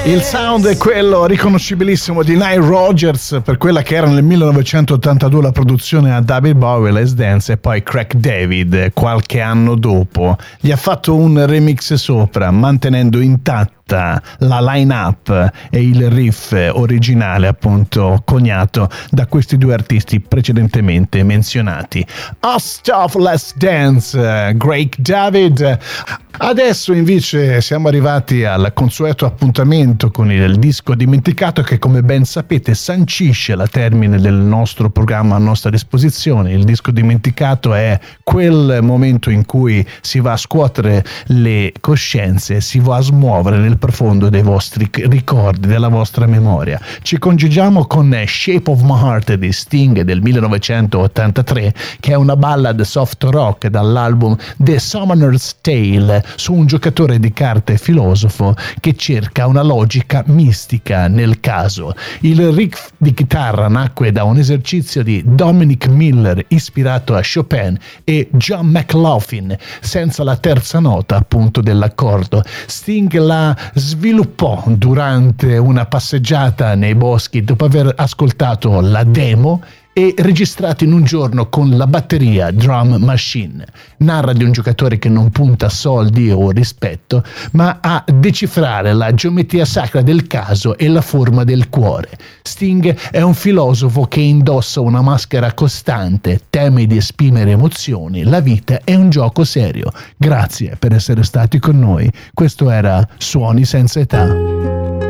Il sound è quello riconoscibilissimo di Nile Rodgers per quella che era nel 1982 la produzione a David Bowie, Let's Dance, e poi Craig David qualche anno dopo gli ha fatto un remix sopra, mantenendo intatta la line-up e il riff originale, appunto coniato da questi due artisti precedentemente menzionati. Stuff Let's Dance, Craig David. Adesso invece siamo arrivati al consueto appuntamento con il disco dimenticato che, come ben sapete, sancisce la termine del nostro programma a nostra disposizione. Il disco dimenticato è quel momento in cui si va a scuotere le coscienze, si va a smuovere nel profondo dei vostri ricordi, della vostra memoria. Ci congiungiamo con Shape of My Heart di Sting del 1983, che è una ballad soft rock dall'album The Summoner's Tale, su un giocatore di carte filosofo che cerca una logica mistica nel caso. Il riff di chitarra nacque da un esercizio di Dominic Miller ispirato a Chopin e John McLaughlin, senza la terza nota appunto dell'accordo. Sting la sviluppò durante una passeggiata nei boschi dopo aver ascoltato la demo e registrato in un giorno con la batteria Drum Machine. Narra di un giocatore che non punta a soldi o rispetto, ma a decifrare la geometria sacra del caso e la forma del cuore. Sting è un filosofo che indossa una maschera costante, teme di esprimere emozioni, la vita è un gioco serio. Grazie per essere stati con noi. Questo era Suoni senza età.